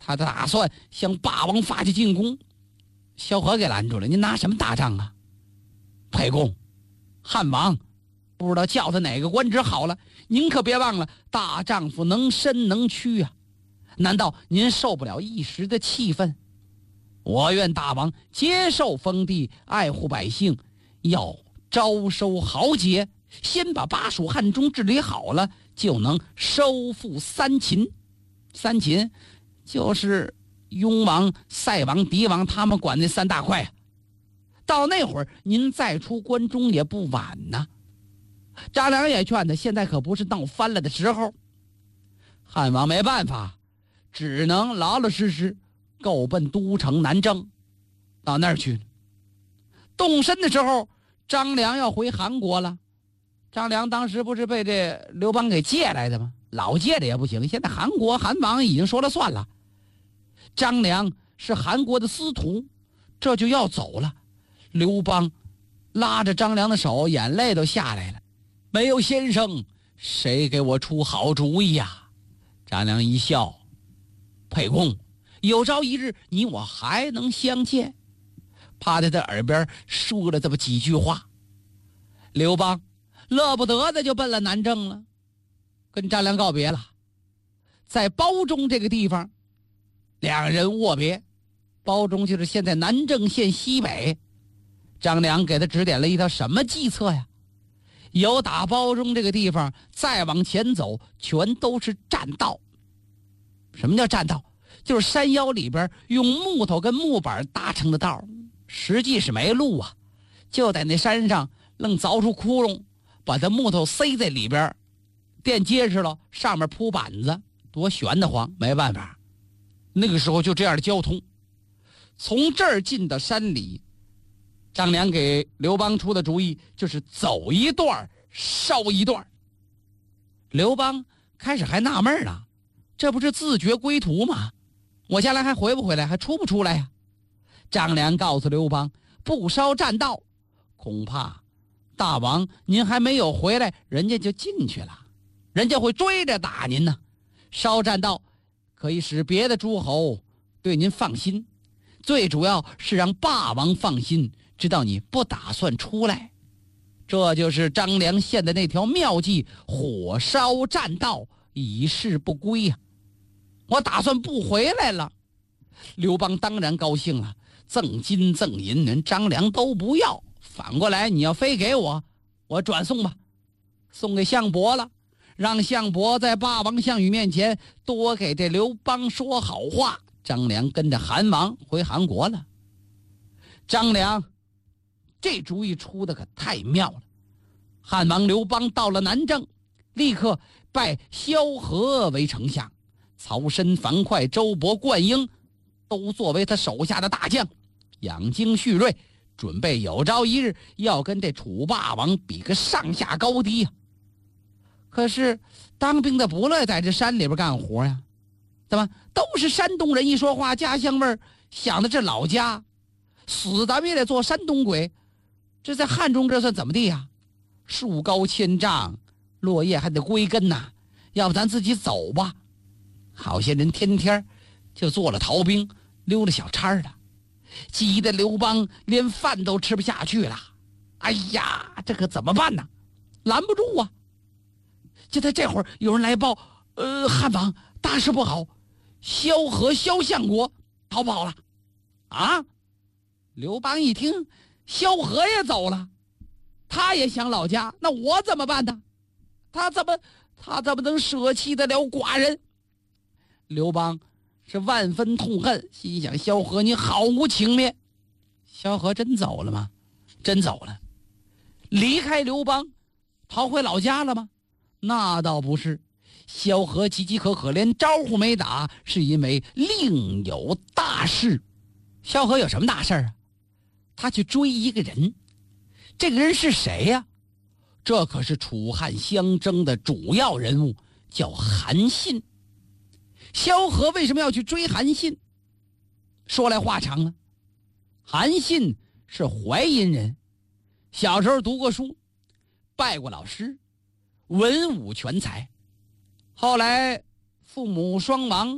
他打算向霸王发起进攻。萧何给拦住了：“你拿什么打仗啊？沛公，汉王不知道叫他哪个官职好了，您可别忘了，大丈夫能伸能屈啊！难道您受不了一时的气愤？我愿大王接受封地，爱护百姓，要招收豪杰，先把巴蜀汉中治理好了，就能收复三秦。三秦就是雍王、塞王、狄王他们管那三大块啊。到那会儿您再出关中也不晚呢。”张良也劝他，现在可不是闹翻了的时候。汉王没办法，只能老老实实够奔都城南征，到那儿去了。动身的时候，张良要回韩国了。张良当时不是被这刘邦给借来的吗？老借的也不行，现在韩国韩王已经说了算了。张良是韩国的司徒，这就要走了。刘邦拉着张良的手，眼泪都下来了。没有先生，谁给我出好主意呀？张良一笑：“沛公，有朝一日你我还能相见。”趴在他耳边说了这么几句话。刘邦乐不得的就奔了南郑了，跟张良告别了。在褒忠这个地方，两人握别。褒忠就是现在南郑县西北。张良给他指点了一条什么计策呀？由打褒忠这个地方再往前走，全都是栈道。什么叫栈道？就是山腰里边用木头跟木板搭成的道，实际是没路啊，就在那山上愣凿出窟窿，把这木头塞在里边，垫结实了，上面铺板子，多悬得慌。没办法，那个时候就这样的交通。从这儿进到山里，张良给刘邦出的主意就是走一段烧一段。刘邦开始还纳闷呢，这不是自绝归途吗？我将来还回不回来，还出不出来呀？张良告诉刘邦，不烧栈道，恐怕大王您还没有回来，人家就进去了，人家会追着打您呢。烧栈道可以使别的诸侯对您放心，最主要是让霸王放心，知道你不打算出来。这就是张良献的那条妙计，火烧栈道，以示不归呀。我打算不回来了。刘邦当然高兴了，赠金赠银人张良都不要，反过来你要非给我，我转送吧，送给项伯了，让项伯在霸王项羽面前多给这刘邦说好话。张良跟着韩王回韩国了。张良这主意出的可太妙了。汉王刘邦到了南郑，立刻拜萧何为丞相，曹参、樊哙、周勃、灌婴都作为他手下的大将，养精蓄锐，准备有朝一日要跟这楚霸王比个上下高低呀。可是当兵的不乐在这山里边干活呀，怎么都是山东人，一说话家乡味儿，想的这老家，死咱们也得做山东鬼，这在汉中这算怎么地呀？树高千丈，落叶还得归根呐，要不咱自己走吧。好些人天天就做了逃兵，溜了小差的，急得刘邦连饭都吃不下去了。哎呀，这可怎么办呢？拦不住啊。就在这会儿，有人来报，汉王大事不好，萧何萧相国逃跑了。啊！刘邦一听，萧何也走了，他也想老家，那我怎么办呢？他怎么能舍弃得了寡人？刘邦是万分痛恨，心想萧何你好无情面。萧何真走了吗？真走了。离开刘邦逃回老家了吗？那倒不是。萧何岌岌可可，连招呼没打，是因为另有大事。萧何有什么大事啊？他去追一个人。这个人是谁呀？这可是楚汉相争的主要人物，叫韩信。萧何为什么要去追韩信？说来话长了。韩信是淮阴人，小时候读过书，拜过老师，文武全才。后来父母双亡，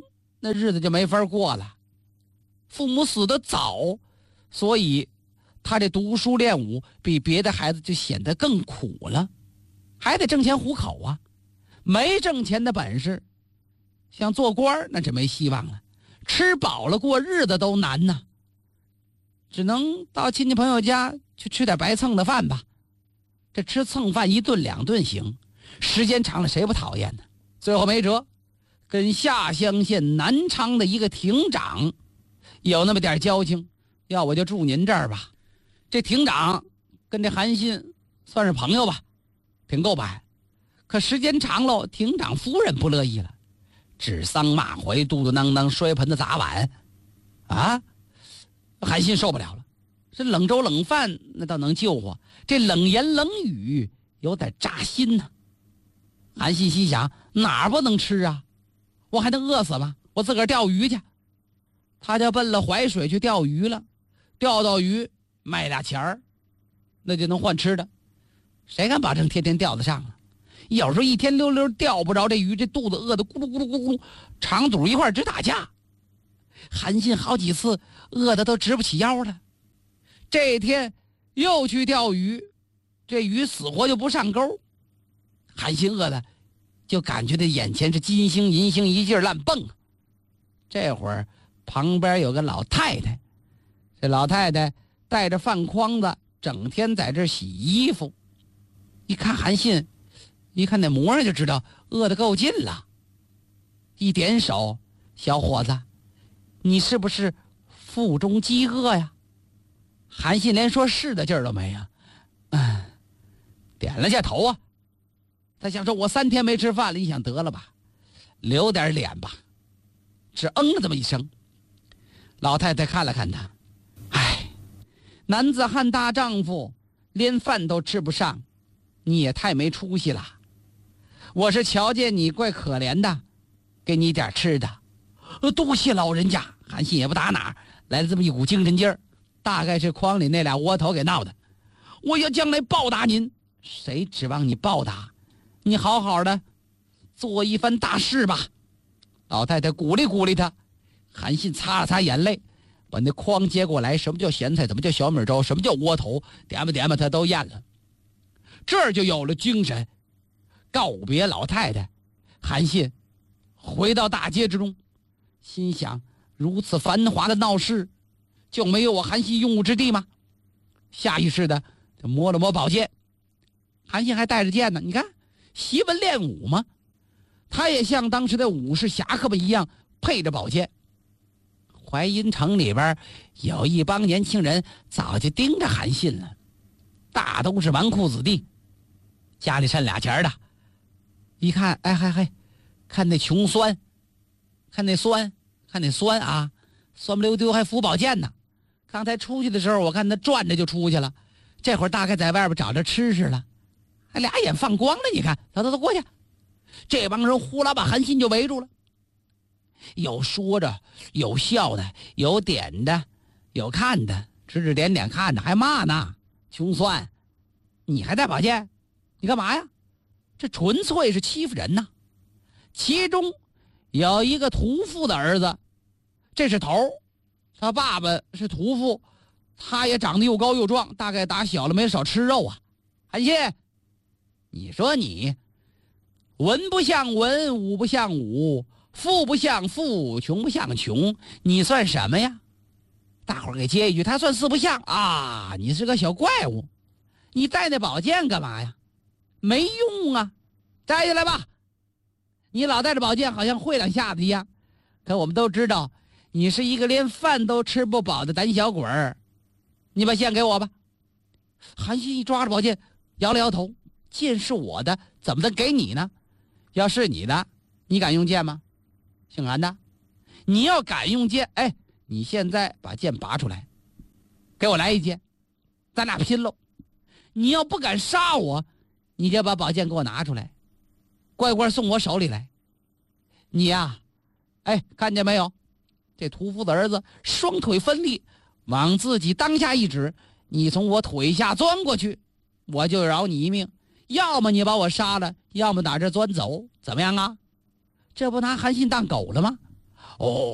那日子就没法过了。父母死得早，所以他这读书练武比别的孩子就显得更苦了，还得挣钱糊口啊。没挣钱的本事，想做官那就没希望了，吃饱了过日子都难呐。只能到亲戚朋友家去吃点白蹭的饭吧。这吃蹭饭1顿2顿行，时间长了谁不讨厌呢？最后没辙，跟下乡县南昌的一个亭长有那么点交情，要我就住您这儿吧。这亭长跟这韩信算是朋友吧，挺够摆。可时间长了，亭长夫人不乐意了，指桑骂槐，嘟嘟囔囔，摔盆子砸碗啊！韩信受不了了，这冷粥冷饭那倒能救活，这冷言冷语有点扎心呢。韩信心想，哪儿不能吃啊？我还能饿死吗？我自个儿钓鱼去。他就奔了淮水去钓鱼了，钓到鱼卖俩钱儿，那就能换吃的。谁敢保证天天钓得上啊？有时候一天溜溜钓不着这鱼，这肚子饿得咕噜咕噜咕噜，肠肚一块直打架。韩信好几次饿得都直不起腰了。这天又去钓鱼，这鱼死活就不上钩。韩信饿的就感觉这眼前是金星银星一劲儿乱蹦。这会儿旁边有个老太太，这老太太带着饭筐子，整天在这洗衣服。一看韩信，一看那模样就知道饿得够劲了。一点手，小伙子，你是不是腹中饥饿呀？韩信连说是的劲儿都没有，点了下头啊。他想说，我3天没吃饭了，你想得了吧，留点脸吧，只了这么一声。老太太看了看他，男子汉大丈夫，连饭都吃不上，你也太没出息了。我是瞧见你怪可怜的，给你点吃的。多谢老人家。韩信也不打哪来了这么一股精神劲儿，大概是筐里那俩窝头给闹的。我要将来报答您。谁指望你报答？你好好的做一番大事吧。老太太鼓励鼓励他。韩信擦了擦眼泪，把那筐接过来。什么叫咸菜？怎么叫小米粥？什么叫窝头？点吧点吧，他都咽了。这儿就有了精神。告别老太太，韩信回到大街之中，心想，如此繁华的闹市，就没有我韩信用武之地吗？下意识的就摸了摸宝剑。韩信还带着剑呢，你看习文练武嘛，他也像当时的武士侠客们一样配着宝剑。淮阴城里边有一帮年轻人早就盯着韩信了，大都是纨绔子弟，家里趁俩钱的。一看，看那穷酸，看那酸啊，酸不溜丢还扶宝剑呢。刚才出去的时候，我看他转着就出去了，这会儿大概在外边找着吃食了，还俩眼放光了。你看，走过去，这帮人呼啦把韩信就围住了，有说着，有笑的，有点的，有看的，指指点点看的，还骂呢。穷酸，你还带宝剑？你干嘛呀？这纯粹是欺负人呐。其中有一个屠夫的儿子，这是头，他爸爸是屠夫，他也长得又高又壮，大概打小了没少吃肉啊。韩信，你说你文不像文，武不像武，富不像富，穷不像穷，你算什么呀？大伙儿给接一句，他算四不像啊！你是个小怪物，你带那宝剑干嘛呀？没用啊，摘下来吧。你老带着宝剑，好像会两下子一样。可我们都知道，你是一个连饭都吃不饱的胆小鬼儿。你把剑给我吧。韩信一抓着宝剑，摇了摇头。剑是我的，怎么能给你呢？要是你的，你敢用剑吗？姓韩的，你要敢用剑，你现在把剑拔出来，给我来一剑，咱俩拼喽。你要不敢杀我，你就把宝剑给我拿出来，乖乖送我手里来。你呀，看见没有？这屠夫的儿子双腿分立，往自己当下一指，你从我腿下钻过去，我就饶你一命。要么你把我杀了，要么打这钻走，怎么样啊？这不拿韩信当狗了吗？ 哦，